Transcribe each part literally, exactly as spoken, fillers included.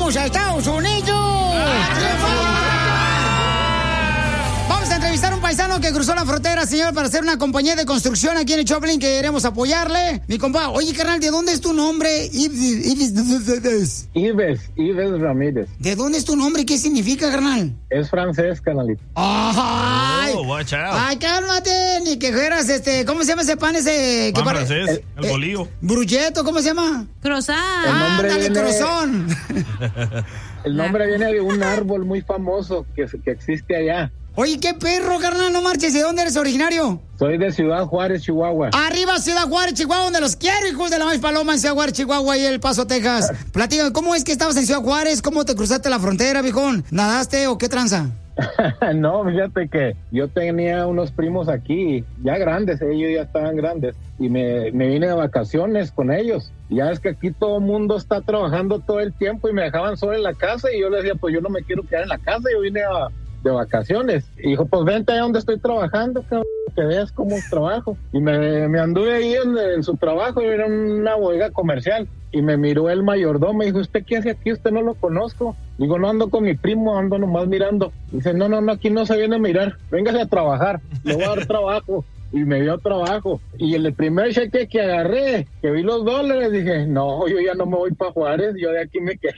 ¡Vamos a Estados Unidos! Vamos a entrevistar a un paisano que cruzó la frontera, señor, para hacer una compañía de construcción aquí en el Choplin, que queremos apoyarle. Mi compa, oye, carnal, ¿de dónde es tu nombre? Ives, Ives, Ives Ramírez. ¿De dónde es tu nombre y qué significa, carnal? Es francés, canalito. ¡Ay! Oh, watch out. ¡Ay, cálmate! Ni que fueras, este, ¿cómo se llama ese pan ese? Pan pare- francés, el eh, bolillo. Brucheto, ¿cómo se llama? Croissant. El nombre ¡Ándale, viene- crozón! El nombre viene de un árbol muy famoso que, que existe allá. Oye, qué perro, carnal, no marches. ¿De dónde eres originario? Soy de Ciudad Juárez, Chihuahua. Arriba, Ciudad Juárez, Chihuahua, donde los quiero, hijos de la maíz paloma, en Ciudad Juárez, Chihuahua y El Paso, Texas. Platícame, ¿cómo es que estabas en Ciudad Juárez? ¿Cómo te cruzaste la frontera, viejón? ¿Nadaste o qué tranza? No, fíjate que yo tenía unos primos aquí, ya grandes, ellos ya estaban grandes, y me, me vine de vacaciones con ellos. Ya es que aquí todo el mundo está trabajando todo el tiempo y me dejaban solo en la casa y yo les decía, pues yo no me quiero quedar en la casa, yo vine a, de vacaciones. Y dijo, pues vente allá donde estoy trabajando, cabrón, que veas cómo trabajo. Y me, me anduve ahí en, en su trabajo, y era una bodega comercial. Y me miró el mayordomo y dijo, ¿usted qué hace aquí? Usted no lo conozco. Digo, no, ando con mi primo, ando nomás mirando. Dice, no, no, no, aquí no se viene a mirar, véngase a trabajar, le voy a dar trabajo. Y me dio trabajo. Y el primer cheque que agarré, que vi los dólares, dije, no, yo ya no me voy para Juárez, yo de aquí me quedo.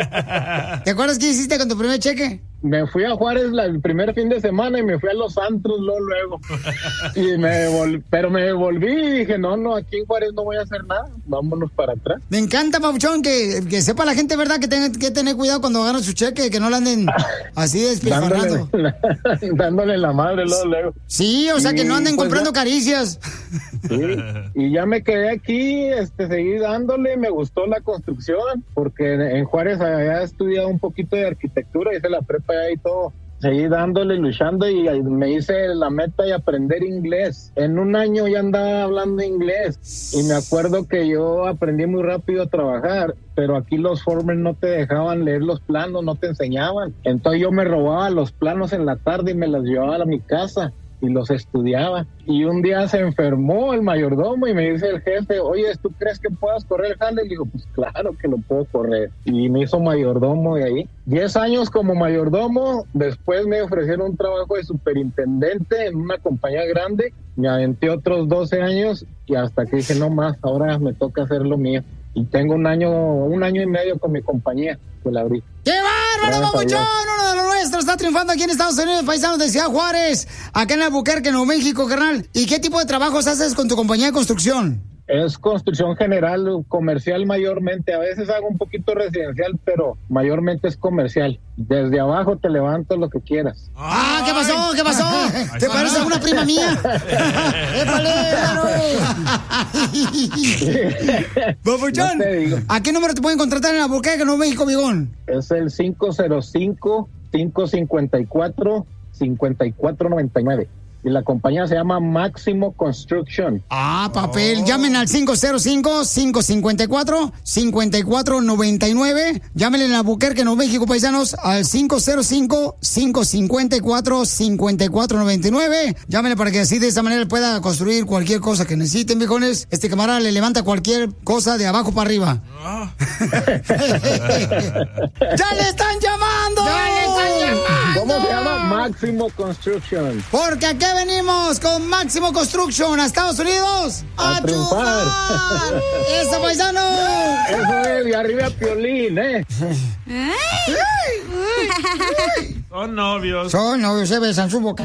¿Te acuerdas qué hiciste con tu primer cheque? Me fui a Juárez la, el primer fin de semana y me fui a los antros luego, luego. Y me vol- pero me volví y dije, no, no, aquí en Juárez no voy a hacer nada, vámonos para atrás. Me encanta, Papuchón, que, que sepa la gente, ¿verdad? Que tiene que tener cuidado cuando ganan su cheque, que no le anden así despilfarrando. Dándole, dándole la madre luego, luego. Sí, o sea, que no anden Y, pues, comprando ya- caricias. Sí, y ya me quedé aquí, este, seguí dándole, me gustó la construcción, porque en Juárez había estudiado un poquito de arquitectura, hice la prepa allá y todo. Seguí dándole, luchando y me hice la meta de aprender inglés. En un año ya andaba hablando inglés y me acuerdo que yo aprendí muy rápido a trabajar, pero aquí los foremen no te dejaban leer los planos, no te enseñaban. Entonces yo me robaba los planos en la tarde y me los llevaba a mi casa y los estudiaba. Y un día se enfermó el mayordomo y me dice el jefe, oye, ¿tú crees que puedas correr el jale? Y digo, pues claro que lo puedo correr. Y me hizo mayordomo de ahí. Diez años como mayordomo, después me ofrecieron un trabajo de superintendente en una compañía grande. Me aventé otros doce años y hasta que dije, no más, ahora me toca hacer lo mío. Y tengo un año, un año y medio con mi compañía, que la abrí. ¡Qué bárbaro, Gracias a Papuchón! Dios. Uno de los nuestros está triunfando aquí en Estados Unidos, paisanos de Ciudad Juárez, acá en Albuquerque, Nuevo México, carnal. ¿Y qué tipo de trabajos haces con tu compañía de construcción? Es construcción general, comercial mayormente. A veces hago un poquito residencial, pero mayormente es comercial. Desde abajo te levantas lo que quieras. ¡Ah! ¿Qué pasó? ¿Qué pasó? ¿Te parece a una prima mía? ¡Épale, Papuchón, No te digo. ¿a qué número te pueden contratar en Albuquerque, Nuevo México, Vigón? Es el cinco cero cinco, cinco cinco cuatro, cinco cuatro nueve nueve. Y la compañía se llama Máximo Construction. Ah, papel. Llamen al cinco cero cinco, cinco cinco cuatro, cinco cuatro nueve nueve. Llámenle en Albuquerque, Nuevo México, paisanos, al cinco cero cinco, cinco cinco cuatro, cinco cuatro nueve nueve. Llámenle para que así de esa manera pueda construir cualquier cosa que necesiten, viejones. Este camarada le levanta cualquier cosa de abajo para arriba. Ah. ¡Ya le están llamando! ¡Ya le están llamando! ¿Cómo se llama? Máximo Construction. Porque aquí venimos con Máximo Construction a Estados Unidos A triunfar. ¡Eso, paisano! Eso es, y arriba Piolín, ¿eh? Son novios. Son novios, se besan su boca.